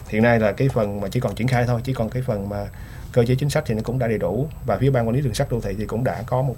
Hiện nay là cái phần mà chỉ còn triển khai thôi, chỉ còn cái phần mà cơ chế chính sách thì nó cũng đã đầy đủ, và phía ban quản lý đường sắt đô thị thì cũng đã có một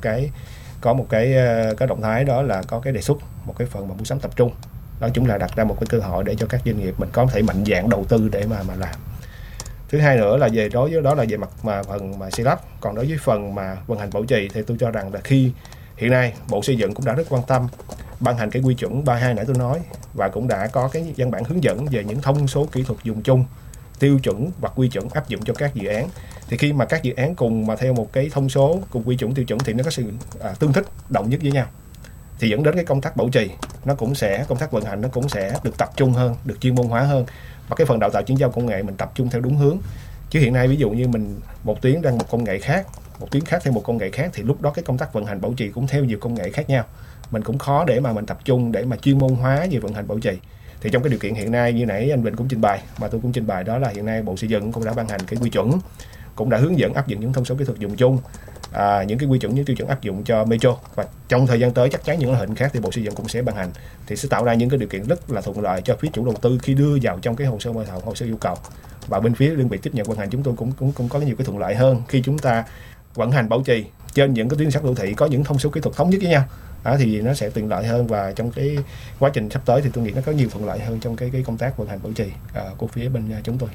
cái động thái, đó là có cái đề xuất một cái phần mà mua sắm tập trung. Đó chúng là đặt ra một cái cơ hội để cho các doanh nghiệp mình có thể mạnh dạn đầu tư để mà làm. Thứ hai nữa là đối với đó là về mặt mà phần mà xây lắp. Còn đối với phần mà vận hành bảo trì thì tôi cho rằng là khi hiện nay Bộ Xây dựng cũng đã rất quan tâm ban hành cái quy chuẩn 32 nãy tôi nói, và cũng đã có cái văn bản hướng dẫn về những thông số kỹ thuật dùng chung, tiêu chuẩn và quy chuẩn áp dụng cho các dự án. Thì khi mà các dự án cùng mà theo một cái thông số cùng quy chuẩn tiêu chuẩn thì nó có sự tương thích đồng nhất với nhau, thì dẫn đến cái công tác bảo trì công tác vận hành nó cũng sẽ được tập trung hơn, được chuyên môn hóa hơn, và cái phần đào tạo chuyển giao công nghệ mình tập trung theo đúng hướng. Chứ hiện nay ví dụ như mình một tuyến đang một công nghệ khác, một tuyến khác theo một công nghệ khác, thì lúc đó cái công tác vận hành bảo trì cũng theo nhiều công nghệ khác nhau, mình cũng khó để mà mình tập trung để mà chuyên môn hóa về vận hành bảo trì. Thì trong cái điều kiện hiện nay như nãy anh Vịnh cũng trình bày, mà tôi cũng trình bày, đó là hiện nay Bộ Xây dựng cũng đã ban hành cái quy chuẩn, cũng đã hướng dẫn áp dụng những thông số kỹ thuật dùng chung, những cái quy chuẩn, những tiêu chuẩn áp dụng cho metro, và trong thời gian tới chắc chắn những loại hình khác thì Bộ Xây dựng cũng sẽ ban hành, thì sẽ tạo ra những cái điều kiện rất là thuận lợi cho phía chủ đầu tư khi đưa vào trong cái hồ sơ mời thầu, hồ sơ yêu cầu. Và bên phía đơn vị tiếp nhận vận hành chúng tôi cũng có nhiều cái thuận lợi hơn khi chúng ta vận hành bảo trì trên những cái tuyến đường sắt đô thị có những thông số kỹ thuật thống nhất với nhau. Thì nó sẽ tiện lợi hơn, và trong cái quá trình sắp tới thì tôi nghĩ nó có nhiều thuận lợi hơn trong cái công tác vận hành bảo trì của phía bên chúng tôi.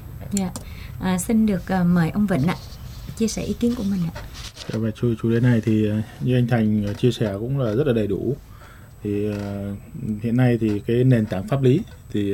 Xin được mời ông Vịnh ạ, chia sẻ ý kiến của mình ạ. Về chủ đề này thì như anh Thành chia sẻ cũng là rất là đầy đủ. Thì hiện nay thì cái nền tảng pháp lý thì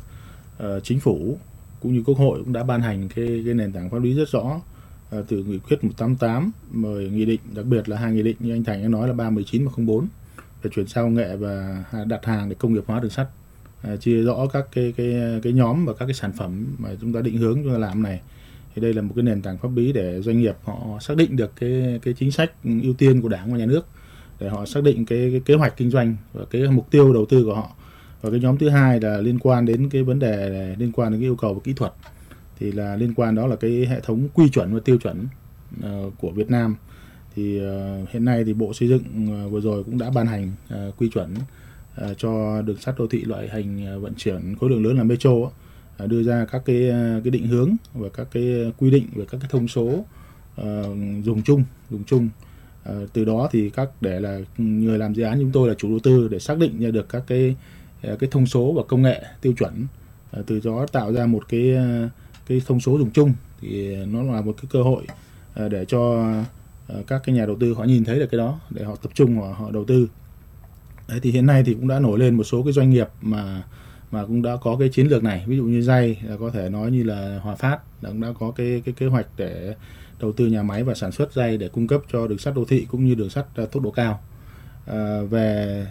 chính phủ cũng như Quốc hội cũng đã ban hành cái nền tảng pháp lý rất rõ, từ nghị quyết 188, mời nghị định, đặc biệt là 2 nghị định như anh Thành đã nói là 319 và 04 về chuyển giao công nghệ và đặt hàng để công nghiệp hóa đường sắt, chia rõ các cái nhóm và các cái sản phẩm mà chúng ta định hướng chúng ta làm này. Thì đây là một cái nền tảng pháp lý để doanh nghiệp họ xác định được cái chính sách ưu tiên của Đảng và Nhà nước, để họ xác định cái kế hoạch kinh doanh và cái mục tiêu đầu tư của họ. Và cái nhóm thứ hai là liên quan đến cái vấn đề liên quan đến cái yêu cầu về kỹ thuật, thì là liên quan đó là cái hệ thống quy chuẩn và tiêu chuẩn của Việt Nam. Thì hiện nay thì Bộ Xây dựng vừa rồi cũng đã ban hành quy chuẩn cho đường sắt đô thị loại hình vận chuyển khối lượng lớn là metro, đưa ra các cái định hướng và các cái quy định về các cái thông số dùng chung. Từ đó thì để là người làm dự án chúng tôi là chủ đầu tư để xác định ra được các cái thông số và công nghệ tiêu chuẩn, từ đó tạo ra một cái thông số dùng chung, thì nó là một cái cơ hội để cho các cái nhà đầu tư họ nhìn thấy được cái đó để họ tập trung họ đầu tư. Đấy, thì hiện nay thì cũng đã nổi lên một số cái doanh nghiệp mà cũng đã có cái chiến lược này, ví dụ như Day là có thể nói như là Hòa Phát cũng đã có cái kế hoạch để đầu tư nhà máy và sản xuất Day để cung cấp cho đường sắt đô thị cũng như đường sắt tốc độ cao. Về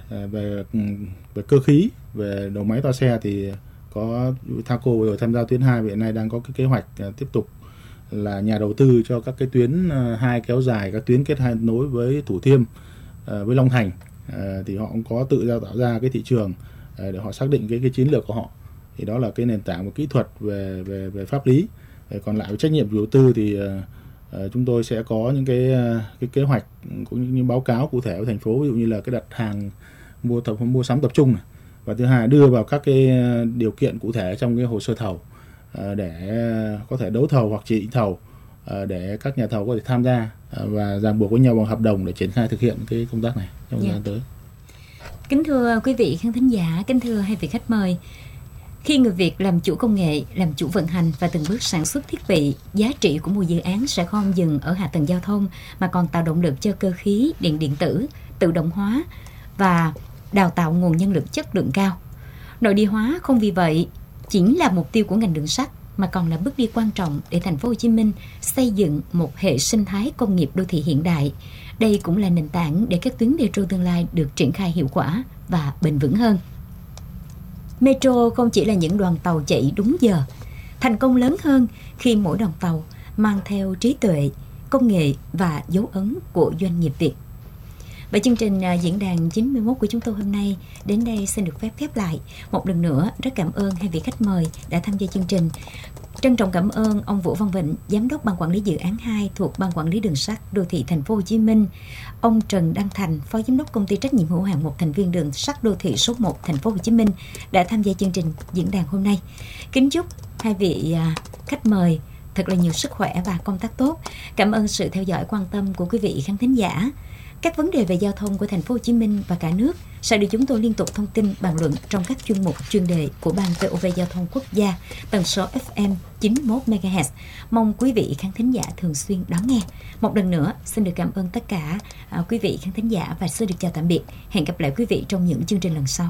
cơ khí, về đầu máy toa xe thì có Thaco rồi tham gia tuyến 2, hiện nay đang có cái kế hoạch tiếp tục là nhà đầu tư cho các cái tuyến 2 kéo dài, các tuyến kết nối với Thủ Thiêm, với Long Thành, thì họ cũng có tự tạo ra cái thị trường để họ xác định cái chiến lược của họ. Thì đó là cái nền tảng của kỹ thuật về pháp lý. Còn lại với trách nhiệm chủ đầu tư thì chúng tôi sẽ có những cái kế hoạch cũng như những báo cáo cụ thể của thành phố, ví dụ như là cái đặt hàng mua sắm tập trung này, và thứ hai đưa vào các cái điều kiện cụ thể trong cái hồ sơ thầu để có thể đấu thầu hoặc chỉ định thầu, để các nhà thầu có thể tham gia và ràng buộc với nhau bằng hợp đồng để triển khai thực hiện cái công tác này trong thời gian tới. Kính thưa quý vị khán thính giả, kính thưa hai vị khách mời, khi người Việt làm chủ công nghệ, làm chủ vận hành và từng bước sản xuất thiết bị, giá trị của một dự án sẽ không dừng ở hạ tầng giao thông mà còn tạo động lực cho cơ khí, điện tử, tự động hóa và đào tạo nguồn nhân lực chất lượng cao. Nội địa hóa không vì vậy chỉ là mục tiêu của ngành đường sắt mà còn là bước đi quan trọng để thành phố Hồ Chí Minh xây dựng một hệ sinh thái công nghiệp đô thị hiện đại. Đây cũng là nền tảng để các tuyến metro tương lai được triển khai hiệu quả và bền vững hơn. Metro không chỉ là những đoàn tàu chạy đúng giờ, thành công lớn hơn khi mỗi đoàn tàu mang theo trí tuệ, công nghệ và dấu ấn của doanh nghiệp Việt. Và chương trình diễn đàn 91 của chúng tôi hôm nay đến đây xin được phép khép lại. Một lần nữa rất cảm ơn hai vị khách mời đã tham gia chương trình. Trân trọng cảm ơn ông Vũ Văn Vịnh, Giám đốc Ban Quản lý Dự án 2 thuộc Ban Quản lý Đường sắt Đô thị Thành phố Hồ Chí Minh, ông Trần Đăng Thành, Phó Giám đốc Công ty Trách nhiệm hữu hạn một thành viên Đường sắt Đô thị số 1 Thành phố Hồ Chí Minh đã tham gia chương trình diễn đàn hôm nay. Kính chúc hai vị khách mời thật là nhiều sức khỏe và công tác tốt. Cảm ơn sự theo dõi quan tâm của quý vị khán thính giả. Các vấn đề về giao thông của thành phố Hồ Chí Minh và cả nước sẽ được chúng tôi liên tục thông tin bàn luận trong các chuyên mục chuyên đề của Ban VOV Giao thông Quốc gia tần số FM 91 MHz. Mong quý vị khán thính giả thường xuyên đón nghe. Một lần nữa xin được cảm ơn tất cả quý vị khán thính giả và xin được chào tạm biệt. Hẹn gặp lại quý vị trong những chương trình lần sau.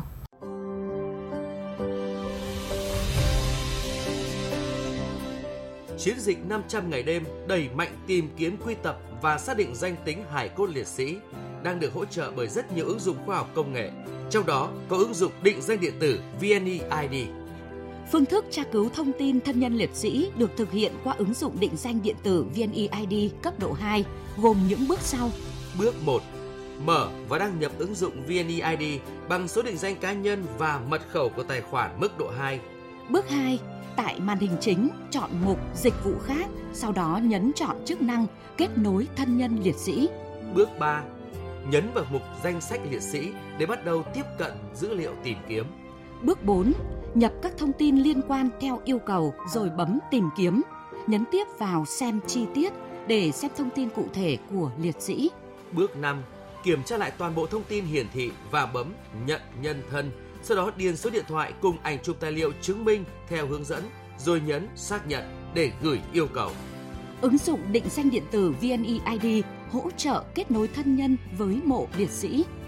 Chiến dịch 500 ngày đêm đẩy mạnh tìm kiếm, quy tập và xác định danh tính hài cốt liệt sĩ đang được hỗ trợ bởi rất nhiều ứng dụng khoa học công nghệ, trong đó có ứng dụng định danh điện tử VNeID. Phương thức tra cứu thông tin thân nhân liệt sĩ được thực hiện qua ứng dụng định danh điện tử VNeID cấp độ 2, gồm những bước sau. Bước 1. Mở và đăng nhập ứng dụng VNeID bằng số định danh cá nhân và mật khẩu của tài khoản mức độ 2. Bước 2. Tại màn hình chính, chọn mục Dịch vụ khác, sau đó nhấn chọn chức năng Kết nối thân nhân liệt sĩ. Bước 3. Nhấn vào mục Danh sách liệt sĩ để bắt đầu tiếp cận dữ liệu tìm kiếm. Bước 4. Nhập các thông tin liên quan theo yêu cầu rồi bấm Tìm kiếm. Nhấn tiếp vào Xem chi tiết để xem thông tin cụ thể của liệt sĩ. Bước 5. Kiểm tra lại toàn bộ thông tin hiển thị và bấm Nhận nhân thân. Sau đó điền số điện thoại cùng ảnh chụp tài liệu chứng minh theo hướng dẫn, rồi nhấn Xác nhận để gửi yêu cầu. Ứng dụng định danh điện tử VNeID hỗ trợ kết nối thân nhân với mộ liệt sĩ.